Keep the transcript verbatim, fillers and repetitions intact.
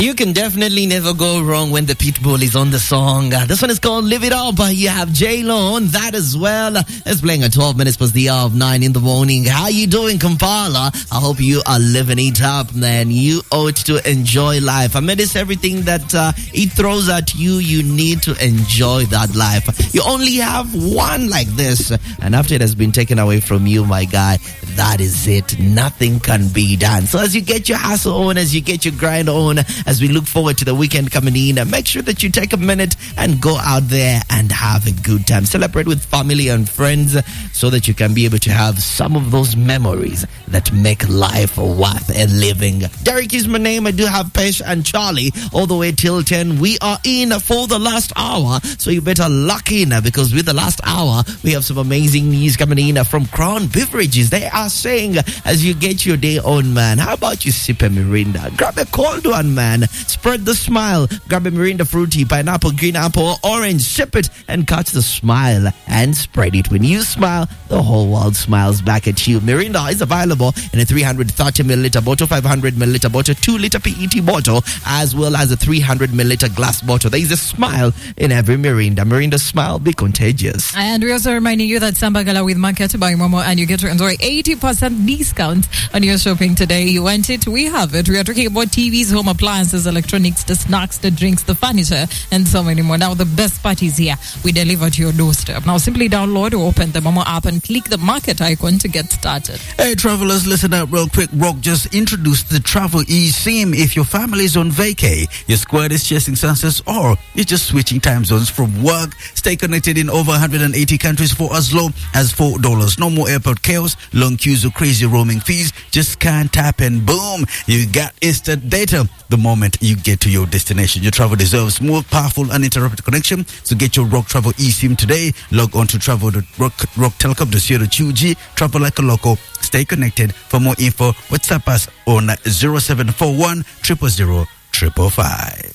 You can definitely never go wrong when the Pitbull is on the song. Uh, this one is called Live It Up. Uh, you have J-Lo on that as well. Uh, it's playing at twelve minutes past the hour of nine in the morning. How you doing, Kampala? I hope you are living it up, man. You ought to enjoy life. Amidst everything that uh, it throws at you, you need to enjoy that life. You only have one like this. And after it has been taken away from you, my guy, that is it. Nothing can be done. So as you get your hustle on, as you get your grind on, as we look forward to the weekend coming in, make sure that you take a minute and go out there and have a good time. Celebrate with family and friends so that you can be able to have some of those memories that make life worth a living. Derek is my name. I do have Pesh and Charlie all the way till ten. We are in for the last hour, so you better lock in because with the last hour, we have some amazing news coming in from Crown Beverages. They are saying as you get your day on, man, how about you sip a Mirinda? Grab a cold one, man. Spread the smile. Grab a Mirinda fruity, pineapple, green apple, or orange. Sip it and catch the smile and spread it. When you smile, the whole world smiles back at you. Mirinda is available in a three hundred thirty milliliter bottle, five hundred milliliter bottle, two liter P E T bottle, as well as a three hundred milliliter glass bottle. There is a smile in every Mirinda. Mirinda smile, be contagious. And we're also reminding you that Sambagala with Market by Momo, and you get to enjoy eighty percent discount on your shopping today. You want it? We have it. We are talking about T Vs, home appliances, electronics, the snacks, the drinks, the furniture, and so many more. Now, the best part is here. We deliver to your doorstep. Now, simply download or open the Momo app and click the Market icon to get started. Hey, travelers, listen up real quick. Rock just introduced the Travel eSIM. If your family is on vacay, your squad is chasing sunsets, or you're just switching time zones from work, stay connected in over one hundred eighty countries for as low as four dollars. No more airport chaos, long queues, or crazy roaming fees. Just scan, tap, and boom, you got instant data the moment you get to your destination. Your travel deserves smooth, powerful, uninterrupted connection. So get your Rock Travel eSIM today. Log on to travel dot rock telecom dot co dot U G. Travel like a local. Stay connected. For more info, WhatsApp us on zero seven four one, zero zero zero, five five five.